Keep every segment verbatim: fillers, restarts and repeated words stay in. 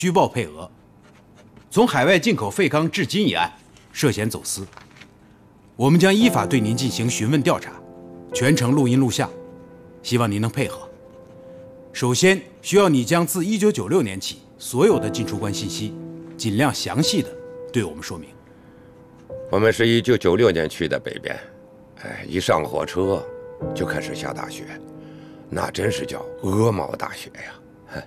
举报配额，从海外进口废钢至今一案，涉嫌走私。我们将依法对您进行询问调查，全程录音录像，希望您能配合。首先需要你将自一九九六年起所有的进出关信息，尽量详细的对我们说明。 我们是一九九六年去的北边，哎，一上火车就开始下大雪，那真是叫鹅毛大雪呀！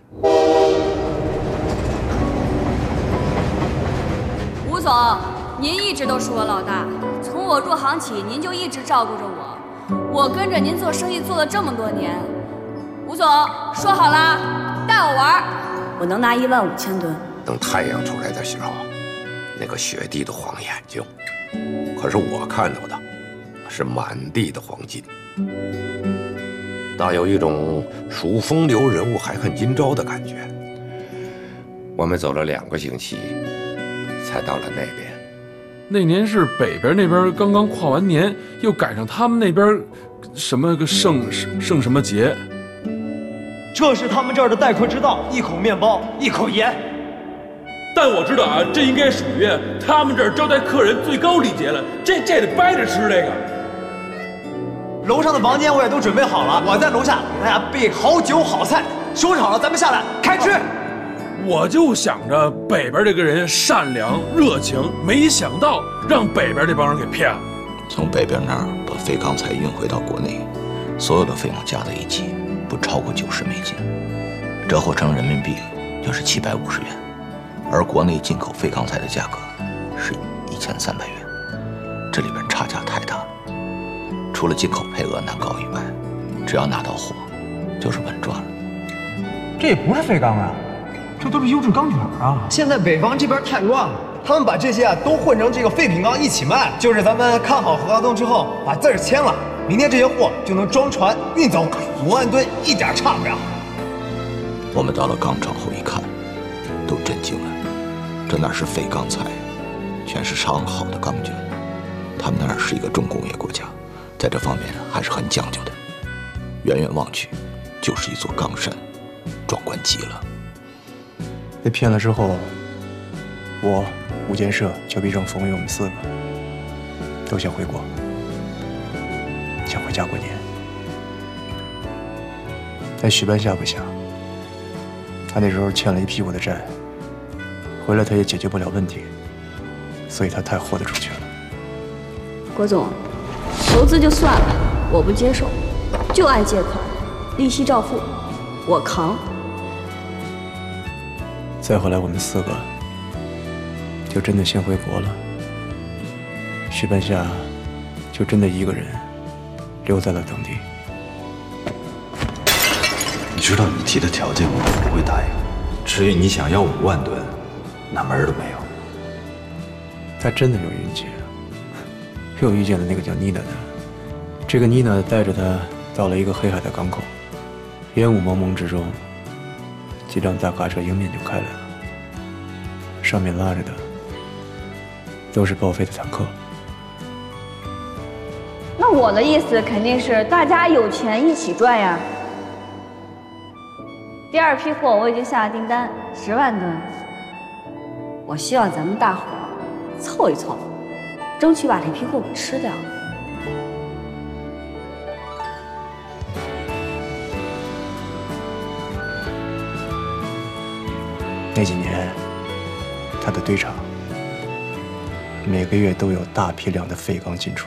吴总，您一直都是我老大，从我入行起，您就一直照顾着我。我跟着您做生意做了这么多年，吴总说好了，带我玩，我能拿一万五千吨。 等太阳出来的时候，那个雪地都晃眼睛，可是我看到的是满地的黄金，大有一种数风流人物还恨今朝的感觉。我们走了两个星期，才到了那边。 那年是北边那边刚刚跨完年，又赶上他们那边什么个圣圣什么节。 这是他们这儿的待客之道，一口面包，一口盐。 但我知道啊，这应该属于他们这儿招待客人最高礼节了，这这得掰着吃这个。 楼上的房间我也都准备好了，我在楼下给大家备好酒好菜，收拾好了咱们下来开吃。 我就想着北边这个人善良热情，没想到让北边这帮人给骗了。 从北边那儿把废钢材运回到国内，所有的费用加在一起不超过九十美金，折合成人民币就是七百五十元，而国内进口废钢材的价格是一千三百元，这里边差价太大了。除了进口配额难搞以外，只要拿到货，就是稳赚了。 这也不是废钢啊，这都是优质钢卷啊！现在北方这边太乱了，他们把这些啊都混成这个废品钢一起卖，就是咱们看好合同之后把字儿签了，明天这些货就能装船运走，五万吨一点差不了。 我们到了钢厂后一看，都震惊了，这哪是废钢材，全是上好的钢卷。他们那儿是一个重工业国家，在这方面还是很讲究的，远远望去就是一座钢山，壮观极了。 被骗了之后，我、吴建设、邱必正、冯宇，我们四个都想回国，想回家过年。但许半夏不想，他那时候欠了一屁股的债，回来他也解决不了问题，所以他太豁得出去了。 郭总，投资就算了，我不接受，就爱借款，利息照付，我扛。 再后来，我们四个就真的先回国了。许半夏就真的一个人留在了当地。 你知道你提的条件我不会答应，至于你想要五万吨，那门儿都没有。 他真的有运气，又遇见了那个叫妮娜的。这个妮娜带着他到了一个黑海的港口，烟雾蒙蒙之中，几辆大卡车迎面就开来了，上面拉着的都是报废的坦克。 那我的意思肯定是大家有钱一起赚呀。第二批货我已经下了订单，十万吨。我希望咱们大伙儿凑一凑，争取把这批货给吃掉。 那几年，他的堆场每个月都有大批量的废钢进出，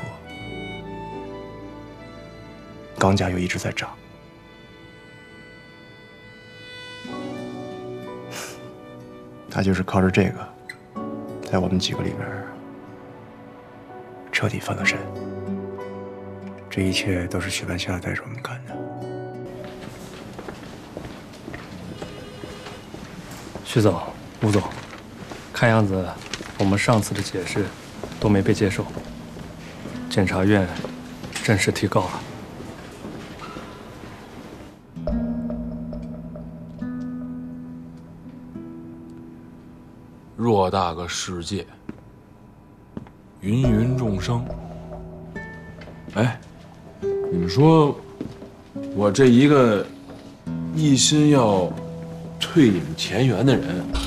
钢价又一直在涨。他就是靠着这个，在我们几个里边彻底翻了身。这一切都是许半夏带着我们干的。 徐总、吴总，看样子我们上次的解释都没被接受，检察院正式提告了。 偌大个世界，芸芸众生。哎，你们说，我这一个一心要退隐前缘的人，